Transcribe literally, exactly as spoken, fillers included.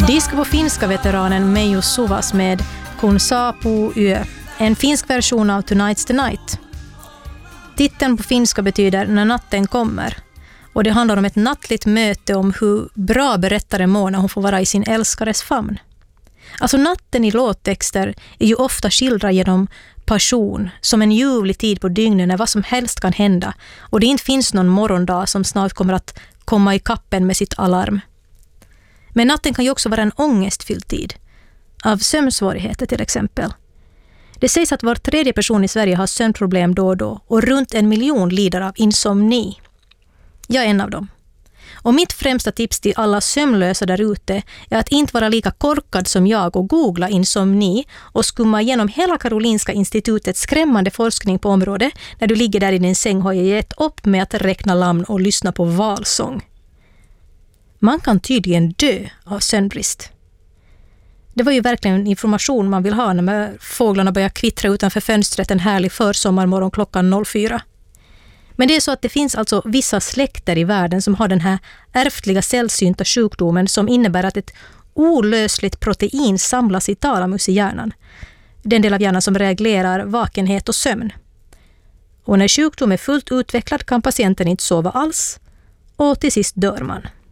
Disk på finska veteranen Meijo Suvas med Kun saapuu yö, en finsk version av Tonight's the Night. Titeln på finska betyder När natten kommer, och det handlar om ett nattligt möte om hur bra berättaren mår när hon får vara i sin älskares famn. Alltså natten i låttexter är ju ofta skildrad genom passion, som en ljuvlig tid på dygnet när vad som helst kan hända och det inte finns någon morgondag som snart kommer att komma i kappen med sitt alarm. Men natten kan ju också vara en ångestfylld tid, av sömnsvårigheter till exempel. Det sägs att var tredje person i Sverige har sömnproblem då och då och runt en miljon lider av insomni. Jag är en av dem. Och mitt främsta tips till alla sömnlösa där ute är att inte vara lika korkad som jag och googla insomni och skumma igenom hela Karolinska institutets skrämmande forskning på området när du ligger där i din säng och har gett upp med att räkna lamm och lyssna på valsång. Man kan tydligen dö av sömnbrist. Det var ju verkligen information man vill ha när fåglarna börjar kvittra utanför fönstret en härlig försommarmorgon klockan fyra. Men det är så att det finns alltså vissa släkter i världen som har den här ärftliga sällsynta sjukdomen som innebär att ett olösligt protein samlas i talamus i hjärnan. Den del av hjärnan som reglerar vakenhet och sömn. Och när sjukdomen är fullt utvecklad kan patienten inte sova alls och till sist dör man.